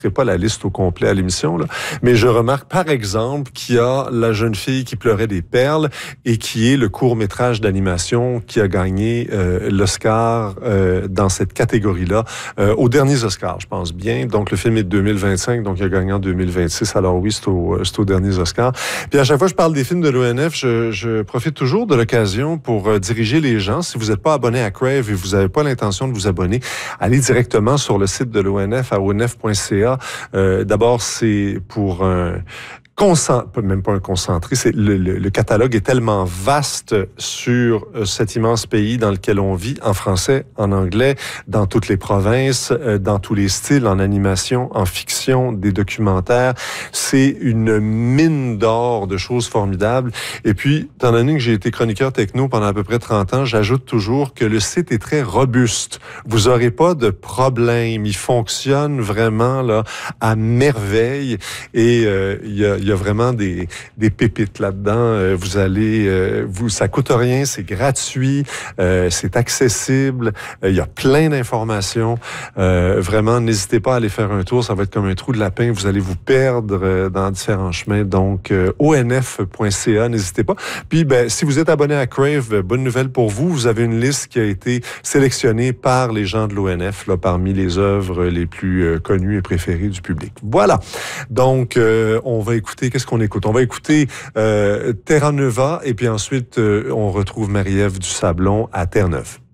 pas la liste au complet à l'émission, là. Mais je remarque, par exemple, qu'il y a La jeune fille qui pleurait des perles et qui est le court-métrage d'animation qui a gagné l'Oscar dans cette catégorie-là, aux derniers Oscars, je pense bien. Donc, le film est de 2025, donc il a gagné en 2026. Alors oui, c'est aux derniers Oscars. Puis à chaque fois que je parle des films de l'ONF, je profite toujours de l'occasion pour diriger les gens. Si vous n'êtes pas abonné à Crave et vous n'avez pas l'intention de vous abonner, allez directement sur le site de l'ONF à onf.ca. D'abord, c'est pour même pas un concentré, c'est le catalogue est tellement vaste sur cet immense pays dans lequel on vit, en français, en anglais, dans toutes les provinces, dans tous les styles, en animation, en fiction, des documentaires. C'est une mine d'or de choses formidables. Et puis, étant donné que j'ai été chroniqueur techno pendant à peu près 30 ans, j'ajoute toujours que le site est très robuste. Vous aurez pas de problème. Il fonctionne vraiment là à merveille. Et il y a vraiment des pépites là-dedans. Vous allez, ça coûte rien, c'est gratuit, c'est accessible. Il y a plein d'informations. Vraiment, n'hésitez pas à aller faire un tour. Ça va être comme un trou de lapin. Vous allez vous perdre dans différents chemins. Donc, onf.ca, n'hésitez pas. Puis, si vous êtes abonné à Crave, bonne nouvelle pour vous. Vous avez une liste qui a été sélectionnée par les gens de l'ONF, là, parmi les œuvres les plus connues et préférées du public. Voilà. Donc, on va écouter, qu'est-ce qu'on écoute? On va écouter Terra Nova et puis ensuite, on retrouve Marie-Ève du Sablon à Terre-Neuve.